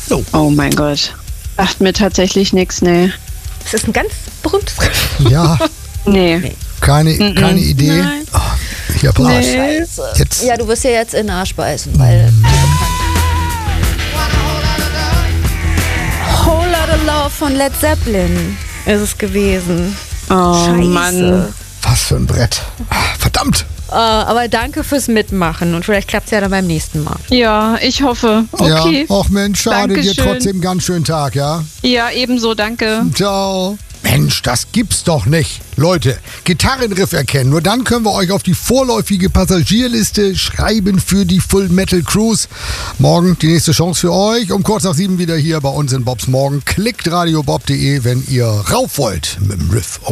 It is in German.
Jo. Oh mein Gott. Sagt mir tatsächlich nichts, nee. Das ist ein ganz berühmtes Ja, Nee. keine Idee. Nein. Oh, hier, Arsch. Scheiße. Jetzt. Ja, du wirst ja jetzt in den Arsch beißen, weil Whole Lotta Love von Led Zeppelin ist es gewesen. Oh Scheiße. Mann. Was für ein Brett. Verdammt. Aber danke fürs Mitmachen und vielleicht klappt es ja dann beim nächsten Mal. Ja, ich hoffe. Okay. Ja, ach Mensch, schade, dir Dankeschön. trotzdem einen ganz schönen Tag, ja? Ja, ebenso, danke. Ciao. Mensch, das gibt's doch nicht. Leute, Gitarrenriff erkennen. Nur dann können wir euch auf die vorläufige Passagierliste schreiben für die Full Metal Cruise. Morgen die nächste Chance für euch. Um kurz nach 7 wieder hier bei uns in Bobs Morgen. Klickt radiobob.de, wenn ihr rauf wollt mit dem Riff.